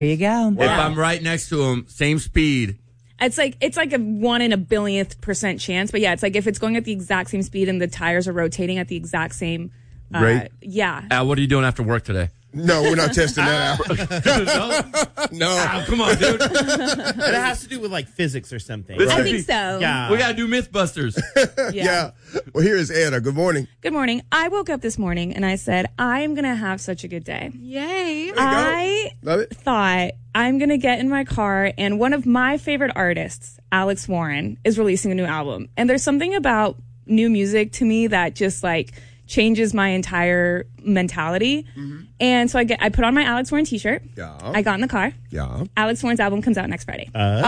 There you go. Wow. If I'm right next to him, same speed. It's like a 1 in a billionth % chance. But yeah, it's like if it's going at the exact same speed and the tires are rotating at the exact same rate. Yeah. Al, what are you doing after work today? No, we're not testing that out. No. Al, come on, dude. It has to do with like physics or something. I think so. Yeah. We got to do Mythbusters. Yeah. Well, here is Anna. Good morning. Good morning. I woke up this morning and I said, I am going to have such a good day. Yay. I Love it. thought I'm going to get in my car and one of my favorite artists, Alex Warren, is releasing a new album. And there's something about new music to me that just like changes my entire mentality. Mm-hmm. And so I put on my Alex Warren t-shirt. Yeah. I got in the car. Yeah. Alex Warren's album comes out next Friday.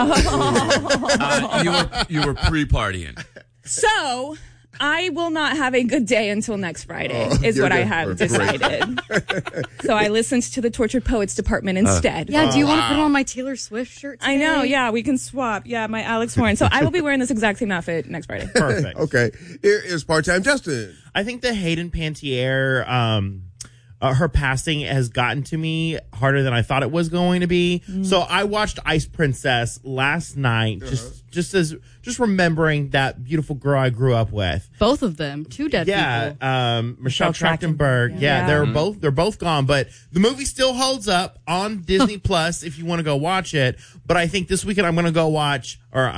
You were pre-partying. So I will not have a good day until next Friday, is you're what I good. have Great. decided. So I listened to the Tortured Poets department instead. Yeah, do you want to put on my Taylor Swift shirt today? I know, yeah, we can swap. Yeah, my Alex Warren. So I will be wearing this exact same outfit next Friday. Perfect. Okay. Here is part-time Justin. I think the Hayden Panettiere, her passing has gotten to me harder than I thought it was going to be. So I watched Ice Princess last night, just remembering that beautiful girl I grew up with. Both of them. Two dead people. Michelle Trachtenberg. Yeah, they're both gone, but the movie still holds up on Disney Plus if you want to go watch it. But I think this weekend I'm going to watch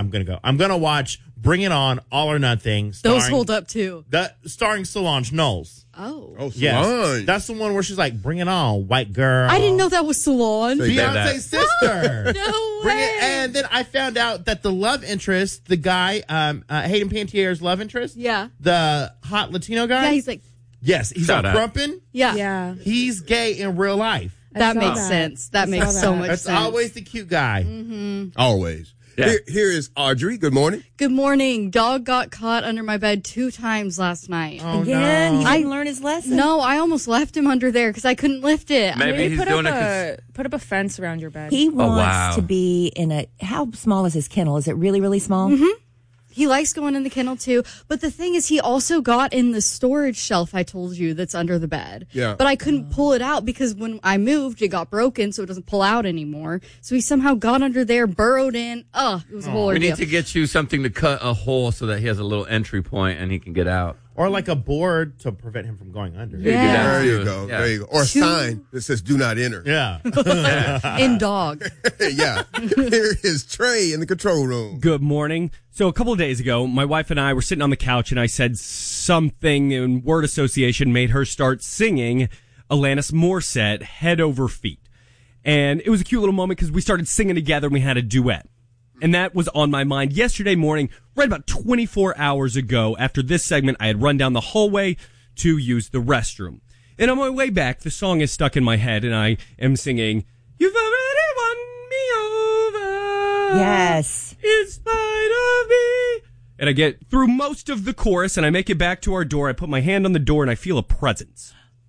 Bring It On, All or Nothing. Those hold up too. Starring Solange Knowles. Oh. Oh, Solange. Yes. That's the one where she's like, bring it on, white girl. I didn't know that was Solange. Say Beyonce's sister. No Bring way. it, and then I found out that the love interest, the guy, Hayden Panettiere's love interest, Yeah. the hot Latino guy. Yeah, he's like, yes, he's Shout on out. Crumpin. yeah. Yeah. He's gay in real life. That saw makes that. sense. That I makes saw so that. much That's sense. always the cute guy. Always. Yeah. Here is Audrey. Good morning. Good morning. Dog got caught under my bed 2 times last night. Oh, Again, no. he didn't learn his lesson. No, I almost left him under there because I couldn't lift it. Maybe Maybe he's put doing up put up a fence around your bed. He wants wow. to be in a. How small is his kennel? Is it really, really small? Mm-hmm. He likes going in the kennel too. But the thing is, he also got in the storage shelf I told you that's under the bed. Yeah. But I couldn't pull it out because when I moved, it got broken, so it doesn't pull out anymore. So he somehow got under there, burrowed in. It was a whole We ordeal. need to get you something to cut a hole so that he has a little entry point and he can get out. Or like a board to prevent him from going under. You do Yeah. that There you too. go. Yeah. There you go. Or a sign that says "Do not enter." Yeah. In dog. Yeah. Here is Trey in the control room. Good morning. So a couple of days ago, my wife and I were sitting on the couch and I said something in word association made her start singing Alanis Morissette, Head Over Feet. And it was a cute little moment because we started singing together and we had a duet. And that was on my mind yesterday morning, right about 24 hours ago. After this segment, I had run down the hallway to use the restroom. And on my way back, the song is stuck in my head and I am singing, "You've already won me over." Yes. In spite of me. And I get through most of the chorus and I make it back to our door. I put my hand on the door and I feel a presence.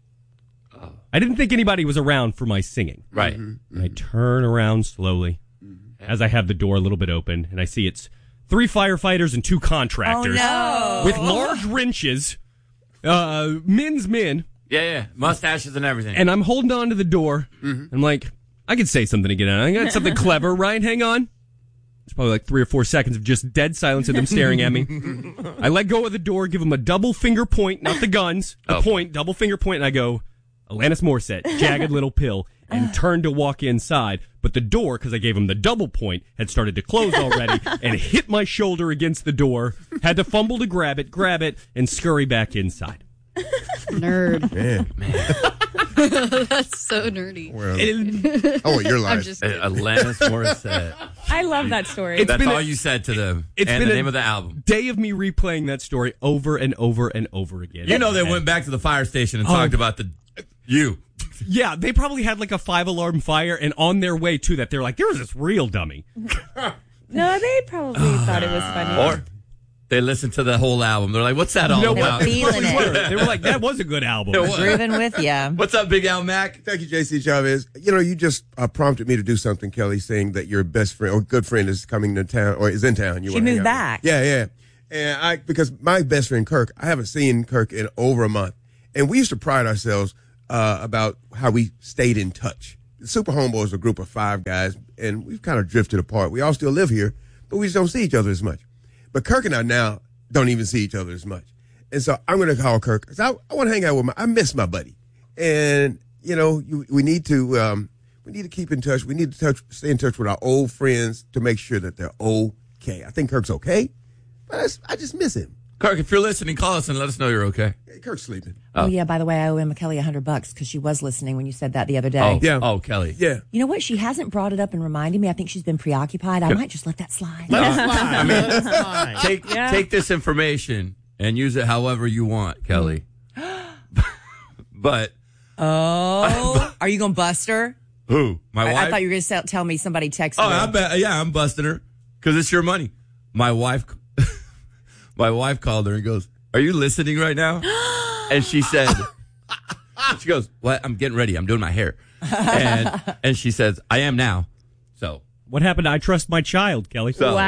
I didn't think anybody was around for my singing. Right. And I turn around slowly as I have the door a little bit open and I see it's 3 firefighters and 2 contractors with large wrenches, men's men. Yeah. Mustaches and everything. And I'm holding on to the door. I'm like, I could say something to get out. I got something clever, right? Hang on. It's probably like 3 or 4 seconds of just dead silence of them staring at me. I let go of the door, give them a double finger point, not the guns, the point, double finger point, and I go, Alanis Morissette, Jagged Little Pill, and turned to walk inside. But the door, because I gave him the double point, had started to close already and hit my shoulder against the door. Had to fumble to grab it, and scurry back inside. Nerd. Man. That's so nerdy. Well, I want your I'm life. just kidding. Alanis Morissette. I love that story. It's That's been all you said to them. it's And been the a- name of the album. Day of me replaying that story over and over and over again. You know they went back to the fire station and talked about you. Yeah, they probably had like a 5-alarm fire, and on their way to that, they're like, there was this real dummy. No, they probably thought it was funny. Or they listened to the whole album. They're like, what's that all You know They were about? feeling They were. it. They were like, that was a good album. It was. Grooving with ya. What's up, Big Al Mac? Thank you, JC Chavez. You know, you just prompted me to do something, Kelly, saying that your best friend or good friend is coming to town or is in town. You She wanna hang moved out back. with. Yeah. And because my best friend Kirk, I haven't seen Kirk in over a month. And we used to pride ourselves about how we stayed in touch. Super Homeboys is a group of 5 guys, and we've kind of drifted apart. We all still live here, but we just don't see each other as much. But Kirk and I now don't even see each other as much. And so I'm going to call Kirk because I want to hang out with I miss my buddy. And, we need to keep in touch. We need to stay in touch with our old friends to make sure that they're okay. I think Kirk's okay, but I just miss him. Kirk, if you're listening, call us and let us know you're okay. Hey, Kirk's sleeping. Oh, yeah, by the way, I owe Emma Kelly $100 because she was listening when you said that the other day. Oh, Yeah. Oh, Kelly. Yeah. You know what? She hasn't brought it up and reminded me. I think she's been preoccupied. I might just let that slide. Let us fly. I mean, that's fine. Take this information and use it however you want, Kelly. But Oh, are you going to bust her? who? My wife? I thought you were going to tell me somebody texted Oh, her. I'm busting her because it's your money. My wife called her and goes, "Are you listening right now?" And she said, "She goes, what? I'm getting ready. I'm doing my hair." And she says, "I am now." So What happened to I Trust My Child, Kelly? So-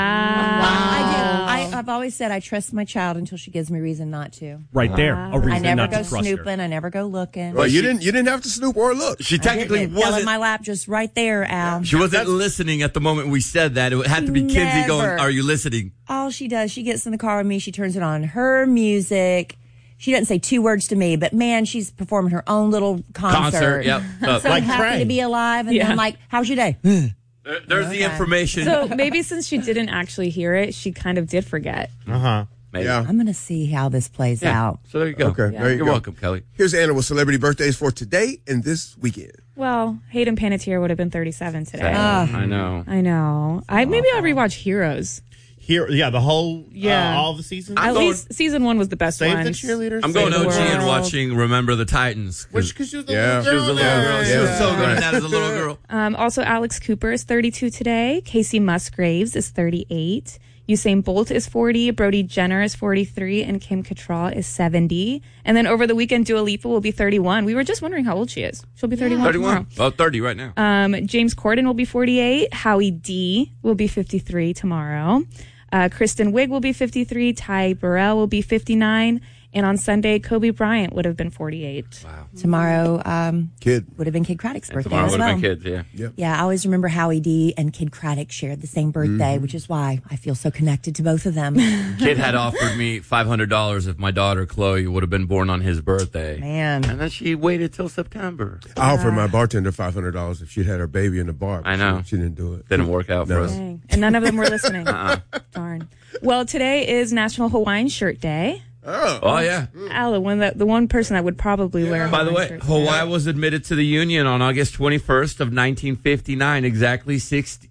I do. I've always said I trust my child until she gives me reason not to. Right there. A reason I never not go to trust her. snooping. I never go looking. Well, you didn't have to snoop or look. she technically Fell in wasn't. my lap just right there, Al. She wasn't listening at the moment we said that. It had to be Kinsey going, Never. "Are you listening?" All she does, she gets in the car with me. She turns it on her music. She doesn't say 2 words to me, but man, she's performing her own little concert. Yep. So Like happy Trey. to be alive. And Yeah. then like, how's your day? There's the information. So maybe since she didn't actually hear it, she kind of did forget. Uh-huh. Maybe. Yeah. I'm going to see how this plays Yeah. out. So there you go. Okay, there you You're go. welcome, Kelly. Here's Anna with celebrity birthdays for today and this weekend. Well, Hayden Panettiere would have been 37 today. I know. I know. Maybe I'll rewatch Heroes. Here, the whole, Yeah. all the seasons. At least season 1 was the best Save one. the cheerleaders. I'm going Save the OG and world. watching Remember the Titans. Because she was the Yeah. little She was a little girl. She was Yeah. so good at that as a little girl. Also, Alex Cooper is 32 today. Casey Musgraves is 38. Usain Bolt is 40. Brody Jenner is 43. And Kim Cattrall is 70. And then over the weekend, Dua Lipa will be 31. We were just wondering how old she is. She'll be 31 31. tomorrow. Oh, 30 right now. James Corden will be 48. Howie D will be 53 tomorrow. Kristen Wiig will be 53. Ty Burrell will be 59. And on Sunday, Kobe Bryant would have been 48. Wow. Tomorrow Kid. would have been Kid Craddock's birthday Tomorrow as would well. have been kids, yeah. Yeah, I always remember Howie D and Kid Craddock shared the same birthday, which is why I feel so connected to both of them. Kid had offered me $500 if my daughter Chloe would have been born on his birthday. Man. And then she waited till September. I offered my bartender $500 if she'd had her baby in the bar. but I know. She didn't do it. Didn't work out for No. us. Dang. And none of them were listening. Darn. Well, today is National Hawaiian Shirt Day. Oh, yeah. Alan, the one person that would probably wear a By the Hawaiian way, shirt. Hawaii was admitted to the Union on August 21st of 1959, exactly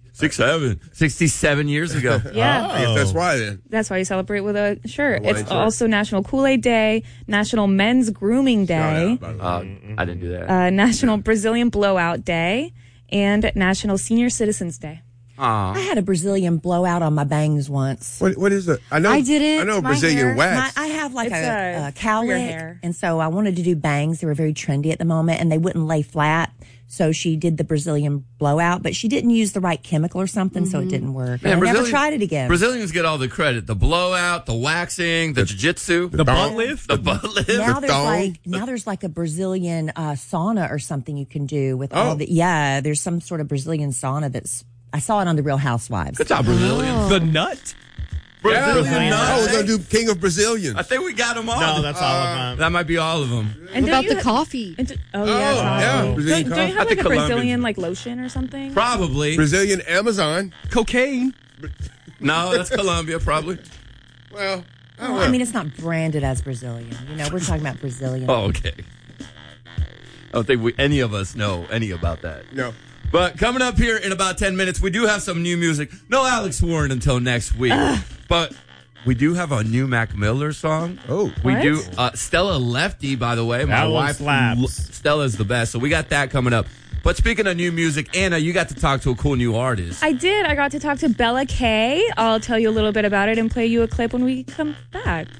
67 years ago. Yeah. I guess that's why then. That's why you celebrate with a shirt. Hawaiian It's shirt. also National Kool-Aid Day, National Men's Grooming Shout Day, out, by the way. I didn't do that. National Brazilian Blowout Day, and National Senior Citizens Day. I had a Brazilian blowout on my bangs once. What is it? I know. I did it. I know My Brazilian hair- wax. I have like It's a for cowlick, your hair. and so I wanted to do bangs. They were very trendy at the moment, and they wouldn't lay flat. So she did the Brazilian blowout, but she didn't use the right chemical or something, so it didn't work. Man, And I never Brazilian- tried it again. Brazilians get all the credit. The blowout, the waxing, the jiu-jitsu, The butt thong. lift? the butt lift. Now there's like a Brazilian sauna or something you can do with Oh. all the there's some sort of Brazilian sauna that's I saw it on the Real Housewives. Good job, Brazilians. The nut? Brazilian I was nuts. going to do King of Brazilians. I think we got them all. No, that's all of them. That might be all of them. And What don't about you the coffee? and yeah. coffee. Brazilian Don't you coffee. I have like think a Colombians- Brazilian like lotion or something? Probably. Brazilian Amazon. Cocaine? No, that's Colombia, probably. Well, I don't Well, know. I mean, it's not branded as Brazilian. You know, we're talking about Brazilian. Oh, okay. I don't think any of us know any about that. No. But coming up here in about 10 minutes, we do have some new music. No Alex Warren until next week. But we do have a new Mac Miller song. Oh. We What? do. Stella Lefty, by the way. My That one wife, slaps. Stella's the best. So we got that coming up. But speaking of new music, Anna, you got to talk to a cool new artist. I did. I got to talk to Bella Kay. I'll tell you a little bit about it and play you a clip when we come back.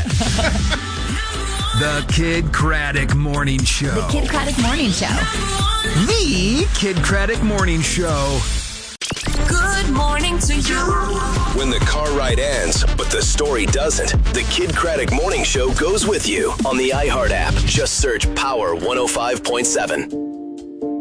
The Kid Craddock Morning Show. Kid Craddock Morning Show. The Kid Craddock Morning Show. Good morning to you. When the car ride ends, but the story doesn't, the Kid Craddock Morning Show goes with you on the iHeart app. Just search Power 105.7.